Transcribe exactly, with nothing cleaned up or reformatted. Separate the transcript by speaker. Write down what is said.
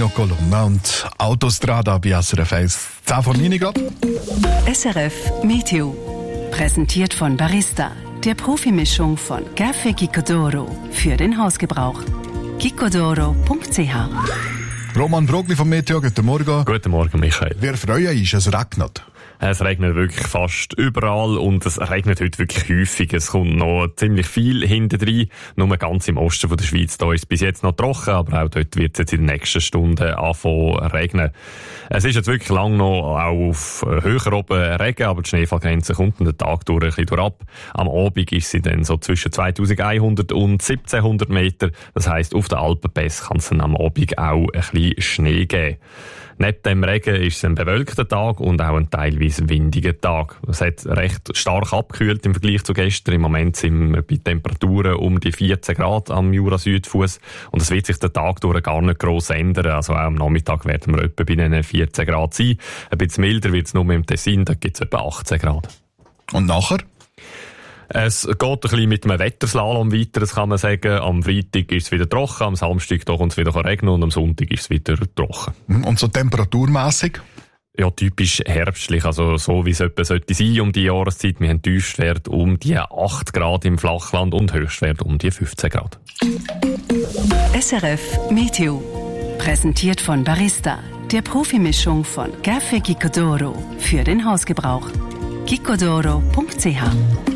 Speaker 1: Nino Colonna und Autostrada bei S R F eins. zehn vor neun Grad.
Speaker 2: S R F Meteo. Präsentiert von Barista, der Profimischung von Café Gicodoro für den Hausgebrauch. gicodoro punkt c h.
Speaker 1: Roman Brogli vom Meteo, guten Morgen.
Speaker 3: Guten Morgen, Michael.
Speaker 1: Wir freuen uns, es regnet.
Speaker 3: Es regnet wirklich fast überall und es regnet heute wirklich häufig. Es kommt noch ziemlich viel hintendrein. Nur ganz im Osten von der Schweiz, da ist es bis jetzt noch trocken, aber auch dort wird es jetzt in den nächsten Stunden anfangen regnen. Es ist jetzt wirklich lang noch auch auf höher oben Regen, aber die Schneefallgrenze kommt den Tag durch ein bisschen durchab. Am Abend ist sie dann so zwischen zweitausendeinhundert und siebzehnhundert Meter. Das heisst, auf den Alpenpässen kann es dann am Abend auch ein bisschen Schnee geben. Neben dem Regen ist es ein bewölkter Tag und auch ein teilweise windiger Tag. Es hat recht stark abgekühlt im Vergleich zu gestern. Im Moment sind wir bei Temperaturen um die vierzehn Grad am Jura-Südfuss und es wird sich den Tag durch gar nicht gross ändern. Also auch am Nachmittag werden wir etwa bei den vierzehn Grad sein. Ein bisschen milder wird es nur im Tessin, da gibt es etwa achtzehn Grad.
Speaker 1: Und nachher?
Speaker 3: Es geht ein bisschen mit einem Wetterslalom weiter, das kann man sagen. Am Freitag ist es wieder trocken, am Samstag da kommt es wieder regnen und am Sonntag ist es wieder trocken.
Speaker 1: Und so temperaturmässig?
Speaker 3: Ja, typisch herbstlich, also so wie es etwa sollte sein um die Jahreszeit. Wir haben Tiefstwert um die acht Grad im Flachland und Höchstwert um die fünfzehn Grad.
Speaker 2: S R F Meteo. Präsentiert von Barista, der Profimischung von Café Gicodoro für den Hausgebrauch. gicodoro punkt c h.